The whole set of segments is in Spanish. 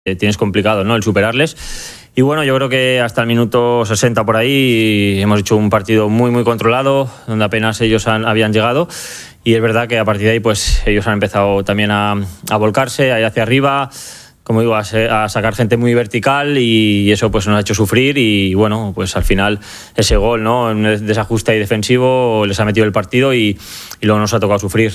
tienes complicado, ¿no?, el superarles. Y bueno, yo creo que hasta el minuto 60 por ahí hemos hecho un partido muy muy controlado, donde apenas ellos habían llegado, y es verdad que a partir de ahí pues ellos han empezado también a volcarse, a ir hacia arriba, como digo, a sacar gente muy vertical, y eso pues nos ha hecho sufrir. Y bueno, pues al final ese gol, ¿no?, en un desajuste ahí defensivo les ha metido el partido y luego nos ha tocado sufrir.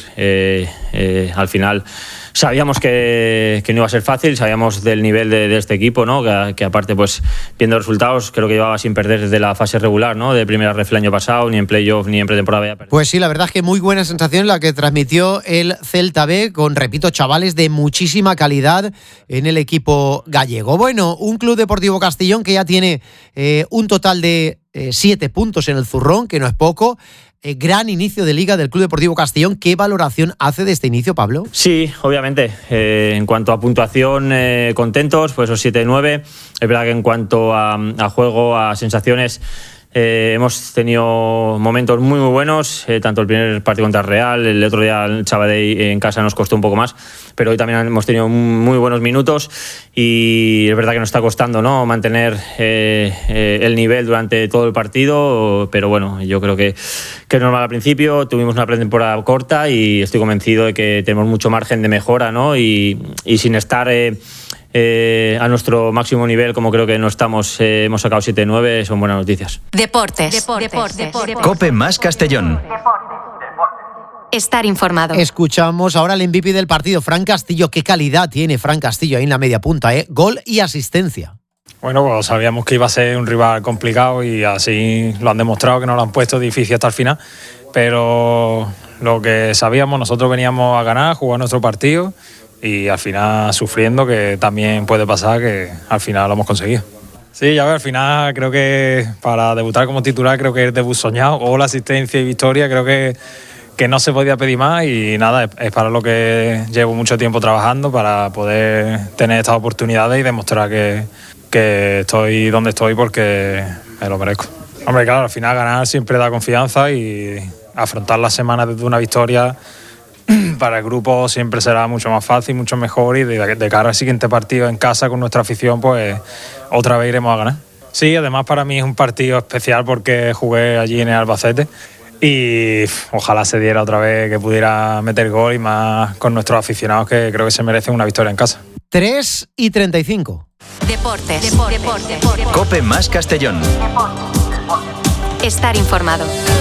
Al final sabíamos que no iba a ser fácil, sabíamos del nivel de este equipo, ¿no?, que aparte, pues viendo los resultados, creo que llevaba sin perder desde la fase regular, ¿no?, de primera ref el año pasado, ni en playoff ni en pretemporada. Pues sí, la verdad es que muy buena sensación la que transmitió el Celta B, con, repito, chavales de muchísima calidad en el equipo gallego. Bueno, un Club Deportivo Castellón que ya tiene un total de 7 puntos en el zurrón, que no es poco. Gran inicio de Liga del Club Deportivo Castellón. ¿Qué valoración hace de este inicio, Pablo? Sí, obviamente. En cuanto a puntuación, contentos, pues esos 7-9. Es verdad que en cuanto a juego, a sensaciones, hemos tenido momentos muy muy buenos, tanto el primer partido contra Real, el otro día el Sabadell en casa nos costó un poco más, pero hoy también hemos tenido muy buenos minutos, y es verdad que nos está costando, ¿no?, mantener el nivel durante todo el partido, pero bueno, yo creo que es normal al principio. Tuvimos una pretemporada corta y estoy convencido de que tenemos mucho margen de mejora, ¿no?, y sin estar a nuestro máximo nivel, como creo que no estamos, hemos sacado 7-9, son buenas noticias. Deportes. COPE más Castellón. Estar informado. Escuchamos ahora al MVP del partido, Fran Castillo. Qué calidad tiene Fran Castillo ahí en la media punta, gol y asistencia. Bueno, pues sabíamos que iba a ser un rival complicado, y así lo han demostrado, que nos lo han puesto difícil hasta el final, pero lo que sabíamos, nosotros veníamos a ganar, a jugar nuestro partido, y al final sufriendo, que también puede pasar, que al final lo hemos conseguido. Sí, ya ves, al final creo que para debutar como titular, creo que es debut soñado, o la asistencia y victoria, creo que no se podía pedir más, y nada, es para lo que llevo mucho tiempo trabajando, para poder tener estas oportunidades y demostrar que estoy donde estoy porque me lo merezco. Hombre, claro, al final ganar siempre da confianza, y afrontar las semanas desde una victoria para el grupo siempre será mucho más fácil, mucho mejor, y de cara al siguiente partido en casa con nuestra afición, pues otra vez iremos a ganar. Sí, además para mí es un partido especial porque jugué allí en el Albacete, y ojalá se diera otra vez, que pudiera meter gol, y más con nuestros aficionados, que creo que se merecen una victoria en casa. 3:35. Deportes. COPE más Castellón. Estar informado.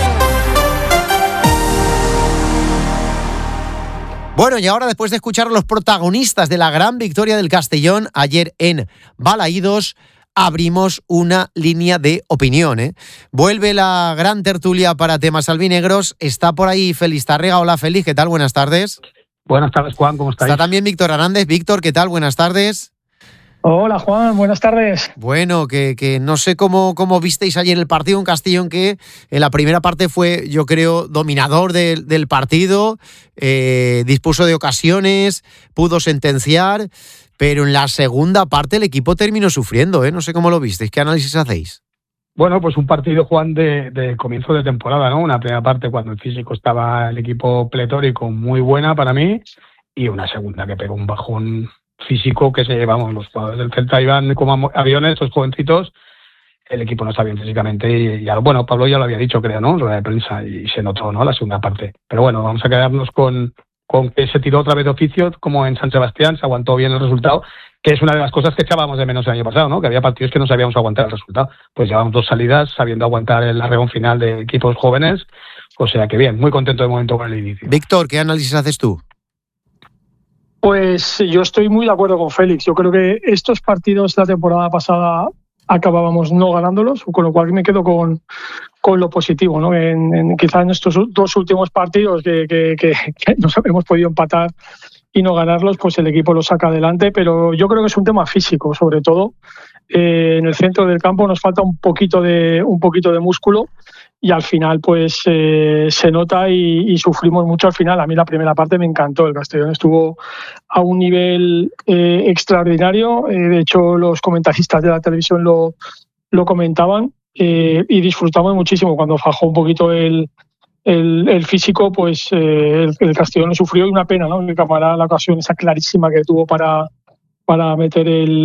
Bueno, y ahora, después de escuchar a los protagonistas de la gran victoria del Castellón ayer en Balaídos, abrimos una línea de opinión, Vuelve la gran tertulia para temas albinegros. Está por ahí Félix Tárrega. Hola, Félix, ¿qué tal? Buenas tardes. Buenas tardes, Juan, ¿cómo estáis? Está también Víctor Hernández. Víctor, ¿qué tal? Buenas tardes. Hola, Juan, buenas tardes. Bueno, que no sé cómo visteis ayer el partido, un Castellón que en la primera parte fue, yo creo, dominador del partido, dispuso de ocasiones, pudo sentenciar, pero en la segunda parte el equipo terminó sufriendo, No sé cómo lo visteis, ¿qué análisis hacéis? Bueno, pues un partido, Juan, de comienzo de temporada, ¿no? Una primera parte cuando el físico estaba el equipo pletórico, muy buena para mí, y una segunda que pegó un bajón físico que se llevamos. Los jugadores del Celta iban como aviones, estos jovencitos, el equipo no está bien físicamente, y bueno, Pablo ya lo había dicho, creo, ¿no?, en rueda de prensa, y se notó, ¿no?, la segunda parte. Pero bueno, vamos a quedarnos con que se tiró otra vez de oficio, como en San Sebastián, se aguantó bien el resultado, que es una de las cosas que echábamos de menos el año pasado, ¿no?, que había partidos que no sabíamos aguantar el resultado. Pues llevamos 2 salidas sabiendo aguantar el arregón final de equipos jóvenes, o sea que bien, muy contento de momento con el inicio. Víctor, ¿qué análisis haces tú? Pues yo estoy muy de acuerdo con Félix. Yo creo que estos partidos la temporada pasada acabábamos no ganándolos, con lo cual me quedo con lo positivo, ¿no? Quizás en estos 2 últimos partidos que nos hemos podido empatar y no ganarlos, pues el equipo lo saca adelante, pero yo creo que es un tema físico, sobre todo. En el centro del campo nos falta un poquito de músculo, y al final pues se nota y sufrimos mucho al final. A mí la primera parte me encantó, el Castellón estuvo a un nivel extraordinario, de hecho los comentaristas de la televisión lo comentaban, y disfrutamos muchísimo. Cuando fajó un poquito el físico, pues el Castellón lo sufrió, y una pena, ¿no?, que Camará, la ocasión esa clarísima que tuvo para para meter el